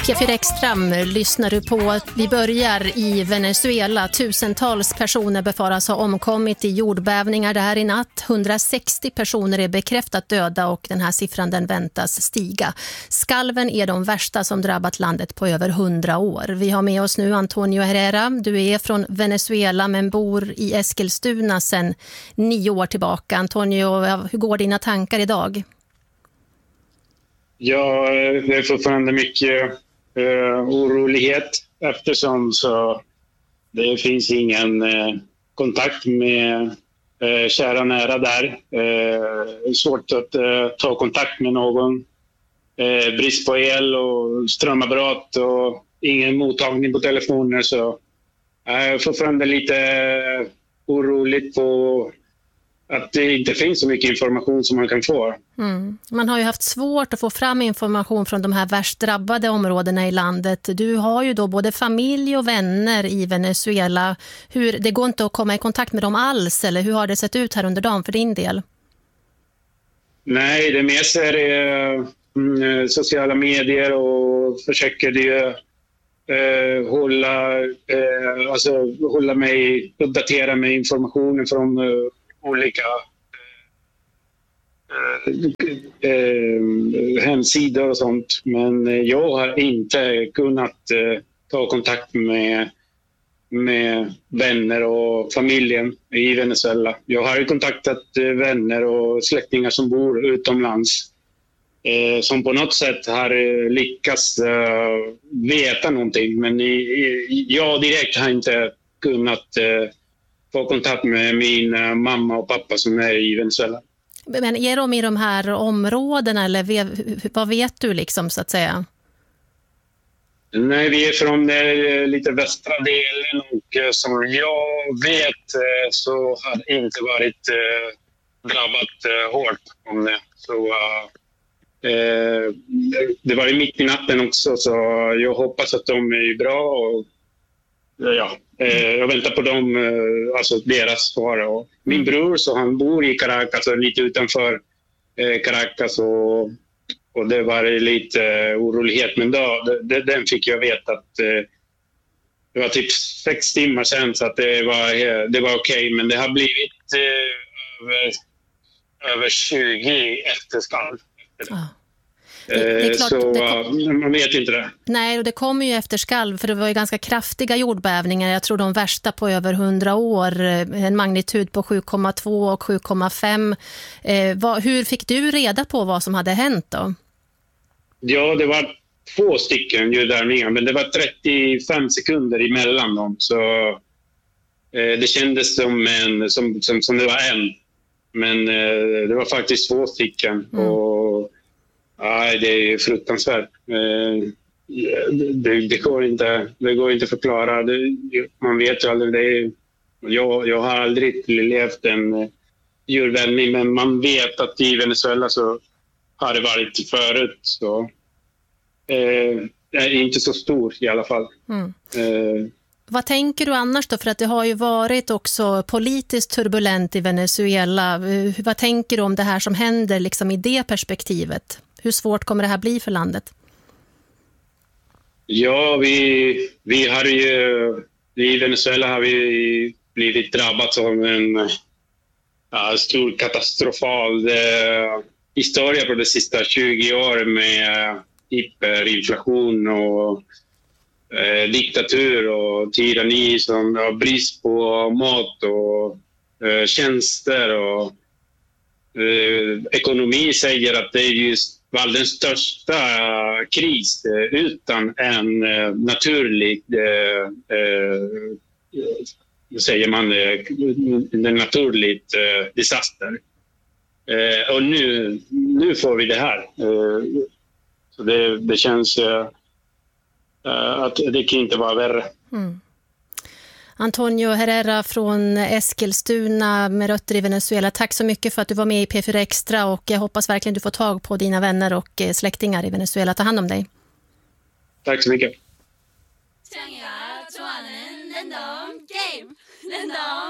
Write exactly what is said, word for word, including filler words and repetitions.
P fyra Extra lyssnar du på. Vi börjar i Venezuela. Tusentals personer befaras ha omkommit i jordbävningar där i natt. hundrasextio personer är bekräftat döda och den här siffran den väntas stiga. Skalven är de värsta som drabbat landet på över hundra år. Vi har med oss nu Antonio Herrera. Du är från Venezuela men bor i Eskilstuna sedan nio år tillbaka. Antonio, hur går dina tankar idag? Ja, det är fortfarande mycket uh, orolighet eftersom så det finns ingen uh, kontakt med uh, kära nära där. Uh, svårt att uh, ta kontakt med någon. Uh, brist på el och strömavbrott och ingen mottagning på telefoner. Så jag är fortfarande lite uh, oroligt på att det inte finns så mycket information som man kan få. Mm. Man har ju haft svårt att få fram information från de här värst drabbade områdena i landet. Du har ju då både familj och vänner i Venezuela. Hur, det går inte att komma i kontakt med dem alls, eller hur har det sett ut här under dagen för din del? Nej, det mest är det, mm, sociala medier och försöker det eh, hålla, eh, alltså, hålla mig, uppdatera med informationen från eh, olika eh, eh, hemsidor och sånt. Men jag har inte kunnat eh, ta kontakt med, med vänner och familjen i Venezuela. Jag har ju kontaktat eh, vänner och släktingar som bor utomlands. Eh, som på något sätt har eh, lyckats eh, veta någonting. Men i, i, jag direkt har inte kunnat eh, få kontakt med min uh, mamma och pappa som är i Venezuela. Men är de i de här områdena eller ve, vad vet du liksom så att säga? Nej, vi är från uh, lite västra delen och uh, som jag vet uh, så har det inte varit uh, drabbat uh, hårt om det. Så uh, uh, det var ju mitt i natten också, så jag hoppas att de är bra och ja, eh, jag väntar på dem, eh, alltså deras svar. Och min bror, så han bor i Caracas, lite utanför eh, Caracas och, och det var lite eh, orolighet. Men då, det, den fick jag veta att eh, det var typ sex timmar sedan, så att det var, eh, det var okej. Okay, men det har blivit eh, över, över tjugo efterskalv. Ah. Det, det är klart, så det kom... man vet inte det. Nej, och det kommer ju efter skalv, för det var ju ganska kraftiga jordbävningar. Jag tror de värsta på över hundra år. En magnitud på sju komma två och sju komma fem. Eh, vad, hur fick du reda på vad som hade hänt då? Ja, det var två stycken ljudvärvningar, men det var trettiofem sekunder emellan dem. Så eh, det kändes som, en, som, som, som det var en. Men eh, det var faktiskt två stycken. Mm. Och ja, det är fruktansvärt. Det, det, går inte, det går inte att förklara. Det, man vet ju aldrig. Det är, jag, jag har aldrig levt en djurvänning, men man vet att i Venezuela så har det varit förut. Så, eh, det är inte så stor i alla fall. Mm. Eh, Vad tänker du annars då? För att det har ju varit också politiskt turbulent i Venezuela. Vad tänker du om det här som händer liksom i det perspektivet? Hur svårt kommer det här bli för landet? Ja, vi, vi har ju... I Venezuela har vi blivit drabbat av en ja, stor katastrofal eh, historia på de sista tjugo åren med hyperinflation och eh, diktatur och tyranni, som har brist på mat och eh, tjänster och eh, ekonomi säger att det är just världens största kris eh, utan en eh, naturlig eh, eh, säger man eh, en naturligt eh, disaster. Eh, och nu, nu får vi det här. Eh, så det, det känns eh, att det kan inte vara värre. Mm. Antonio Herrera från Eskilstuna med rötter i Venezuela. Tack så mycket för att du var med i P fyra Extra, och jag hoppas verkligen du får tag på dina vänner och släktingar i Venezuela. Ta hand om dig. Tack så mycket.